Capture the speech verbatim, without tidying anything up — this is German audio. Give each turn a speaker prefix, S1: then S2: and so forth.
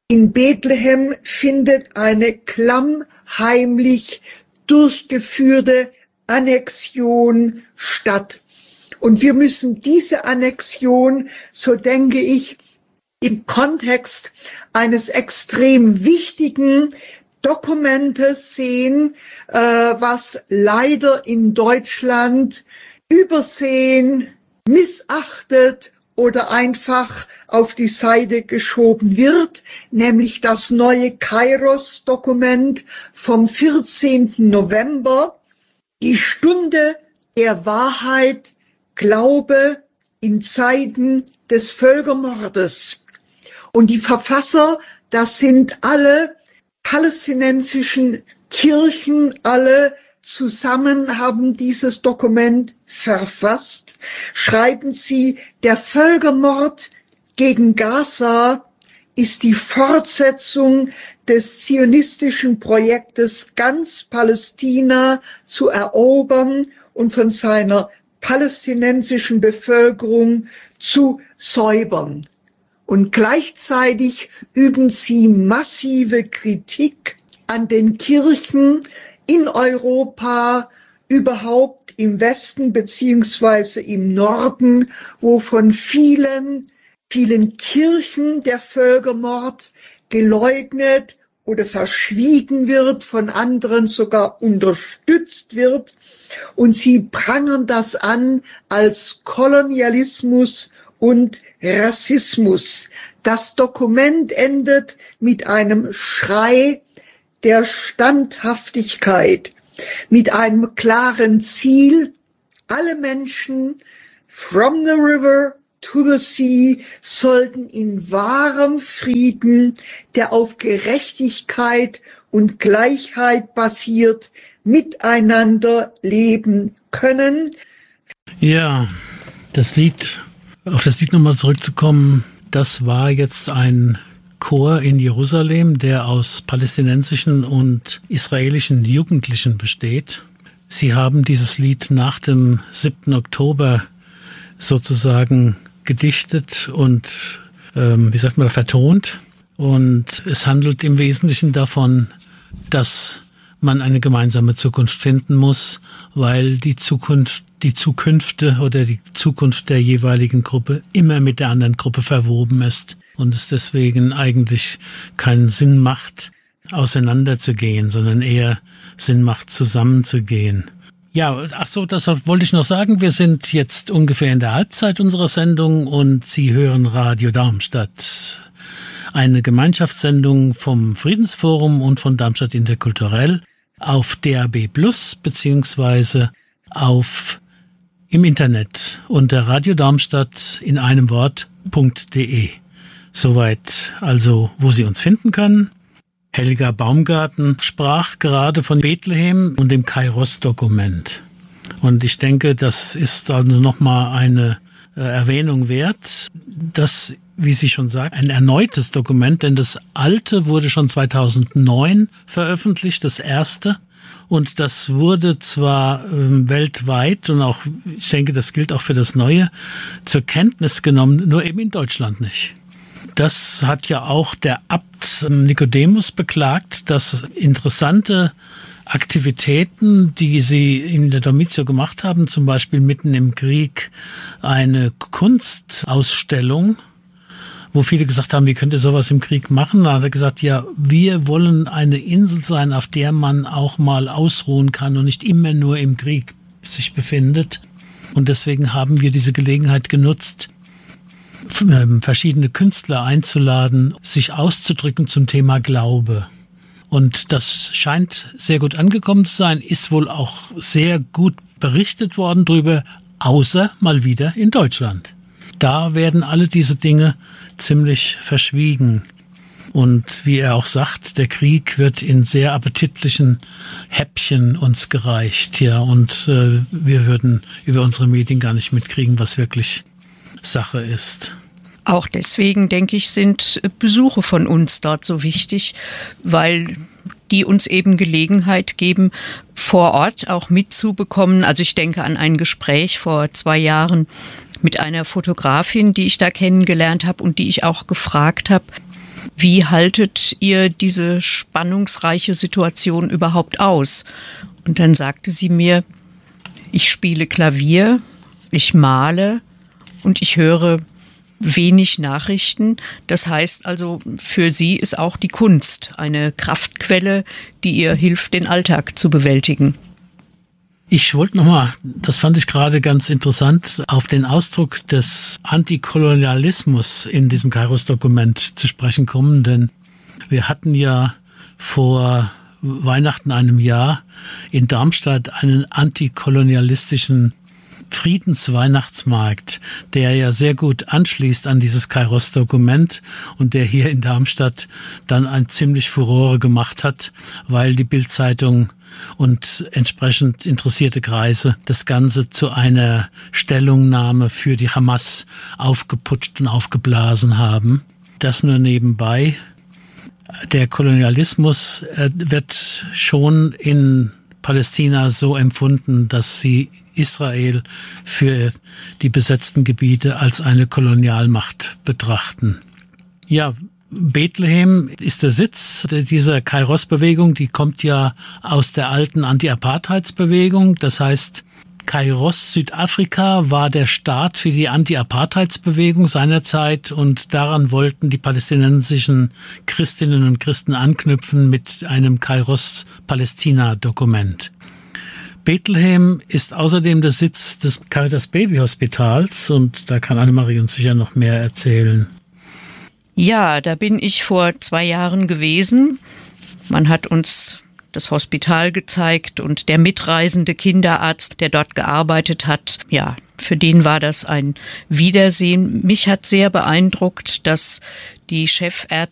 S1: In Bethlehem findet eine klammheimlich durchgeführte Annexion statt. Und wir müssen diese Annexion, so denke ich, im Kontext eines extrem wichtigen Dokumentes sehen, äh, was leider in Deutschland übersehen, missachtet oder einfach auf die Seite geschoben wird, nämlich das neue Kairos-Dokument vom vierzehnten November, die Stunde der Wahrheit, Glaube in Zeiten des Völkermordes. Und die Verfasser, das sind alle palästinensischen Kirchen, alle zusammen haben dieses Dokument verfasst. Schreiben sie, der Völkermord gegen Gaza ist die Fortsetzung des zionistischen Projektes, ganz Palästina zu erobern und von seiner palästinensischen Bevölkerung zu säubern. Und gleichzeitig üben sie massive Kritik an den Kirchen in Europa, überhaupt im Westen beziehungsweise im Norden, wo von vielen, vielen Kirchen der Völkermord geleugnet oder verschwiegen wird, von anderen sogar unterstützt wird. Und sie prangern das an als Kolonialismus und Rassismus. Das Dokument endet mit einem Schrei der Standhaftigkeit, mit einem klaren Ziel. Alle Menschen from the river to the sea sollten in wahrem Frieden, der auf Gerechtigkeit und Gleichheit basiert, miteinander leben können.
S2: Ja, das Lied, auf das Lied nochmal zurückzukommen, das war jetzt ein Chor in Jerusalem, der aus palästinensischen und israelischen Jugendlichen besteht. Sie haben dieses Lied nach dem siebten Oktober sozusagen gedichtet und, ähm, wie sagt man, vertont. Und es handelt im Wesentlichen davon, dass man eine gemeinsame Zukunft finden muss, weil die Zukunft, die Zukünfte oder die Zukunft der jeweiligen Gruppe immer mit der anderen Gruppe verwoben ist und es deswegen eigentlich keinen Sinn macht, auseinanderzugehen, sondern eher Sinn macht, zusammenzugehen. Ja, ach so, das wollte ich noch sagen. Wir sind jetzt ungefähr in der Halbzeit unserer Sendung und Sie hören Radio Darmstadt. Eine Gemeinschaftssendung vom Friedensforum und von Darmstadt Interkulturell auf D A B Plus beziehungsweise auf im Internet unter Radio Darmstadt in einem Wort.de. Soweit also, wo Sie uns finden können. Helga Baumgarten sprach gerade von Bethlehem und dem Kairos-Dokument. Und ich denke, das ist also nochmal eine äh, Erwähnung wert, dass, wie sie schon sagt, ein erneutes Dokument, denn das alte wurde schon zweitausendneun veröffentlicht, das erste. Und das wurde zwar ähm, weltweit und auch, ich denke, das gilt auch für das neue, zur Kenntnis genommen, nur eben in Deutschland nicht. Das hat ja auch der Abt Nikodemus beklagt, dass interessante Aktivitäten, die sie in der Domitio gemacht haben, zum Beispiel mitten im Krieg eine Kunstausstellung, wo viele gesagt haben, wie könnt ihr sowas im Krieg machen? Da hat er gesagt, ja, wir wollen eine Insel sein, auf der man auch mal ausruhen kann und nicht immer nur im Krieg sich befindet. Und deswegen haben wir diese Gelegenheit genutzt, verschiedene Künstler einzuladen, sich auszudrücken zum Thema Glaube. Und das scheint sehr gut angekommen zu sein, ist wohl auch sehr gut berichtet worden drüber, außer mal wieder in Deutschland. Da werden alle diese Dinge ziemlich verschwiegen. Und wie er auch sagt, der Krieg wird in sehr appetitlichen Häppchen uns gereicht. Ja, und äh, wir würden über unsere Medien gar nicht mitkriegen, was wirklich Sache ist.
S3: Auch deswegen, denke ich, sind Besuche von uns dort so wichtig, weil die uns eben Gelegenheit geben, vor Ort auch mitzubekommen. Also ich denke an ein Gespräch vor zwei Jahren mit einer Fotografin, die ich da kennengelernt habe und die ich auch gefragt habe, wie haltet ihr diese spannungsreiche Situation überhaupt aus? Und dann sagte sie mir, ich spiele Klavier, ich male und ich höre wenig Nachrichten. Das heißt also, für sie ist auch die Kunst eine Kraftquelle, die ihr hilft, den Alltag zu bewältigen.
S2: Ich wollte nochmal, das fand ich gerade ganz interessant, auf den Ausdruck des Antikolonialismus in diesem Kairos-Dokument zu sprechen kommen, denn wir hatten ja vor Weihnachten einem Jahr in Darmstadt einen antikolonialistischen Friedensweihnachtsmarkt, der ja sehr gut anschließt an dieses Kairos-Dokument und der hier in Darmstadt dann ein ziemlich Furore gemacht hat, weil die Bild-Zeitung und entsprechend interessierte Kreise das Ganze zu einer Stellungnahme für die Hamas aufgeputscht und aufgeblasen haben. Das nur nebenbei. Der Kolonialismus wird schon in Palästina so empfunden, dass sie Israel für die besetzten Gebiete als eine Kolonialmacht betrachten. Ja, Bethlehem ist der Sitz dieser Kairos-Bewegung, die kommt ja aus der alten Anti-Apartheids-Bewegung. Das heißt, Kairos Südafrika war der Start für die Anti-Apartheids-Bewegung seinerzeit und daran wollten die palästinensischen Christinnen und Christen anknüpfen mit einem Kairos-Palästina-Dokument. Bethlehem ist außerdem der Sitz des Caritas Baby Hospitals und da kann Annemarie uns sicher noch mehr erzählen.
S3: Ja, da bin ich vor zwei Jahren gewesen. Man hat uns das Hospital gezeigt und der mitreisende Kinderarzt, der dort gearbeitet hat, ja, für den war das ein Wiedersehen. Mich hat sehr beeindruckt, dass die Chefärztin